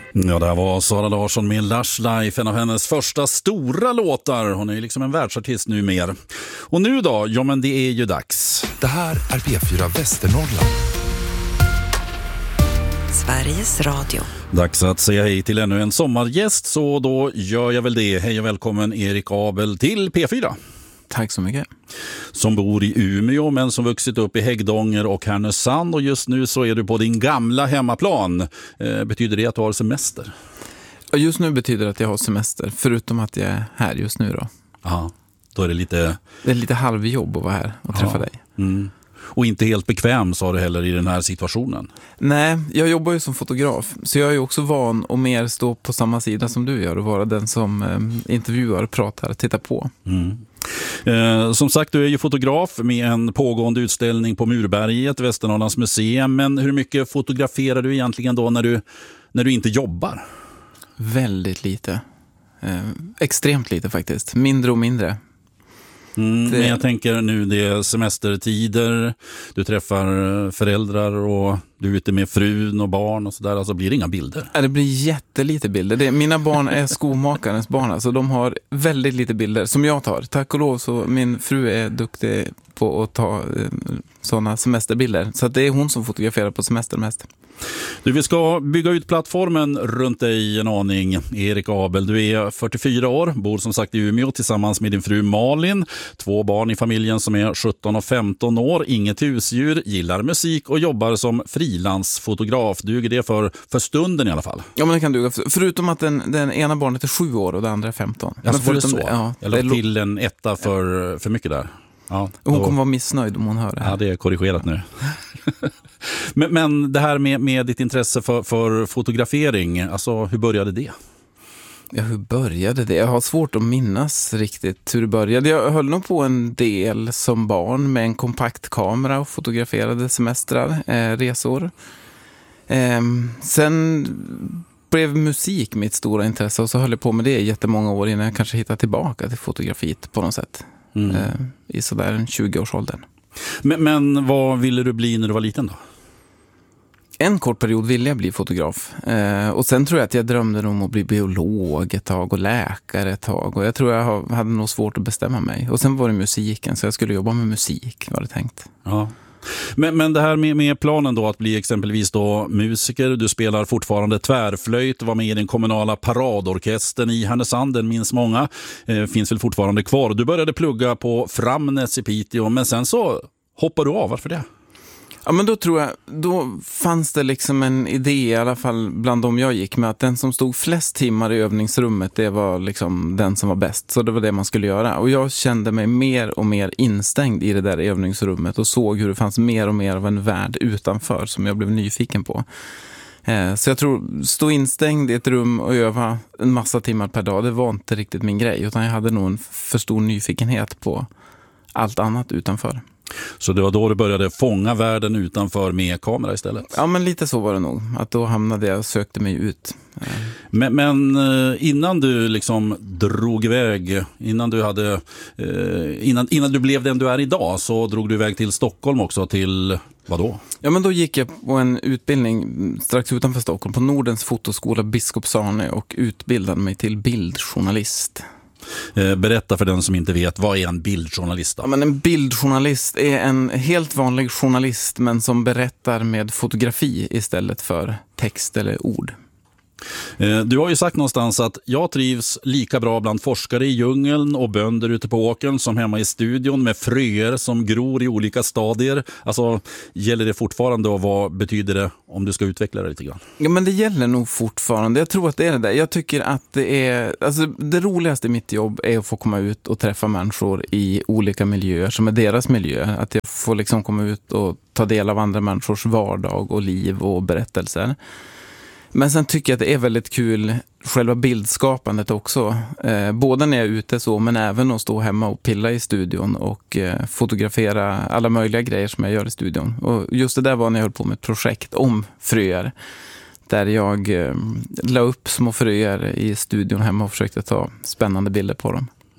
Ja, det var Sara Larsson med Lush Life, en av hennes första stora låtar. Hon är ju liksom en världsartist nu mer. Och nu då? Ja, men det är ju dags. Det här är P4 Västernorrland. Sveriges Radio. Dags att säga hej till ännu en sommargäst, så då gör jag väl det. Hej och välkommen Erik Abel till P4. Tack så mycket. Som bor i Umeå men som vuxit upp i Häggdånger och Härnösand, och just nu så är du på din gamla hemmaplan. Betyder det att du har semester? Just nu betyder det att jag har semester, förutom att jag är här just nu då. Ja, då är det lite... Det är lite halvjobb att vara här och träffa dig. Mm. Och inte helt bekväm, sa du heller, i den här situationen. Nej, jag jobbar ju som fotograf, så jag är ju också van att mer stå på samma sida som du gör och vara den som intervjuar, pratar, tittar på. Som sagt, du är ju fotograf med en pågående utställning på Murberget, Västernorrlands museum. Men hur mycket fotograferar du egentligen då när du inte jobbar? Väldigt lite. Extremt lite faktiskt. Mindre och mindre. Men jag tänker nu, det är semestertider, du träffar föräldrar och du är ute med frun och barn och sådär, alltså blir det inga bilder? Det blir jättelite bilder. Mina barn är skomakarens barn, alltså de har väldigt lite bilder som jag tar. Tack och lov så min fru är duktig på att ta sådana semesterbilder, så att det är hon som fotograferar på semester mest. Du, vi ska bygga ut plattformen runt dig en aning. Erik Abel, du är 44 år, bor som sagt i Umeå tillsammans med din fru Malin. 2 barn i familjen som är 17 och 15 år, inget husdjur, gillar musik och jobbar som frilansfotograf. Duger det för stunden i alla fall? Ja, men det kan duga. Förutom att den ena barnet är 7 år och det andra är 15. Alltså, var det så? Ja, jag la till en etta för mycket där. Ja, hon kommer vara missnöjd om hon hör det här. Ja, det är korrigerat nu. men det här med ditt intresse för fotografering, alltså hur började det? Ja, hur började det? Jag har svårt att minnas riktigt hur det började. Jag höll nog på en del som barn med en kompakt kamera och fotograferade semestrar, resor. Sen blev musik mitt stora intresse och så höll jag på med det i jättemånga år innan jag kanske hittade tillbaka till fotografiet på något sätt. I sådär en 20-årsåldern. Men vad ville du bli när du var liten då? En kort period ville jag bli fotograf. Och sen tror jag att jag drömde om att bli biolog ett tag och läkare ett tag. Och jag tror jag hade nog svårt att bestämma mig. Och sen var det musiken, så jag skulle jobba med musik, var det tänkt. Ja. Men det här med planen då att bli exempelvis då musiker, du spelar fortfarande tvärflöjt, var med i den kommunala paradorkestern i Härnösand, den minns många, finns väl fortfarande kvar. Du började plugga på Framnäs i Piteå, men sen så hoppar du av, varför det? Ja, men då fanns det liksom en idé, i alla fall bland dem jag gick med, att den som stod flest timmar i övningsrummet, det var liksom den som var bäst. Så det var det man skulle göra. Och jag kände mig mer och mer instängd i det där övningsrummet och såg hur det fanns mer och mer av en värld utanför som jag blev nyfiken på. Så jag tror, stå instängd i ett rum och öva en massa timmar per dag, det var inte riktigt min grej, utan jag hade nog en för stor nyfikenhet på allt annat utanför. Så det var då du började fånga världen utanför med kamera istället? Ja, men lite så var det nog. Att då hamnade jag och sökte mig ut. Men innan du liksom drog iväg, innan du blev den du är idag, så drog du iväg till Stockholm också, till vad då? Ja, men då gick jag på en utbildning strax utanför Stockholm på Nordens fotoskola Biskopsarne och utbildade mig till bildjournalist. Berätta för den som inte vet, vad är en bildjournalist då? Ja, men en bildjournalist är en helt vanlig journalist, men som berättar med fotografi istället för text eller ord. Du har ju sagt någonstans att jag trivs lika bra bland forskare i djungeln och bönder ute på åkern som hemma i studion med fröer som gror i olika stadier. Alltså, gäller det fortfarande, och vad betyder det om du ska utveckla det lite grann? Ja, men det gäller nog fortfarande. Jag tror att det är det där. Jag tycker att det är, alltså det roligaste i mitt jobb är att få komma ut och träffa människor i olika miljöer som är deras miljö. Att jag får liksom komma ut och ta del av andra människors vardag och liv och berättelser. Men sen tycker jag att det är väldigt kul själva bildskapandet också. Både när jag är ute så, men även att stå hemma och pilla i studion och fotografera alla möjliga grejer som jag gör i studion. Och just det där var när jag höll på med ett projekt om fröer. Där jag la upp små fröer i studion hemma och försökte ta spännande bilder på dem.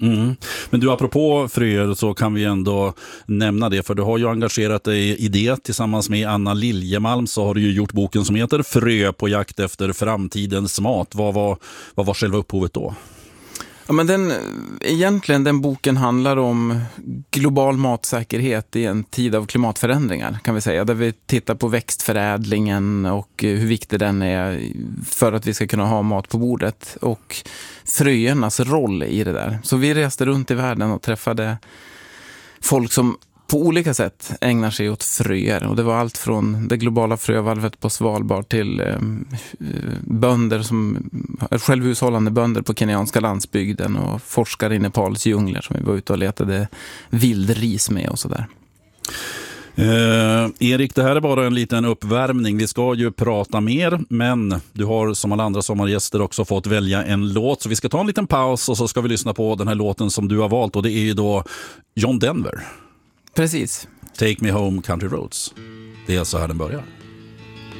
Men du, apropå fröer så kan vi ändå nämna det, för du har ju engagerat dig i det tillsammans med Anna Liljemalm, så har du ju gjort boken som heter Frö på jakt efter framtidens mat. Vad var själva upphovet då? Ja, men den boken handlar om global matsäkerhet i en tid av klimatförändringar, kan vi säga. Där vi tittar på växtförädlingen och hur viktig den är för att vi ska kunna ha mat på bordet. Och fröernas roll i det där. Så vi reste runt i världen och träffade folk som på olika sätt ägnar sig åt fröer. Och det var allt från det globala frövalvet på Svalbard till bönder som självhushållande bönder på kenyanska landsbygden och forskare i Nepals djungler som vi var ute och letade vildris med och sådär. Erik, det här är bara en liten uppvärmning. Vi ska ju prata mer, men du har som alla andra sommargäster också fått välja en låt. Så vi ska ta en liten paus och så ska vi lyssna på den här låten som du har valt. Och det är ju då John Denver. Precis. Take Me Home Country Roads. Det är så här den börjar.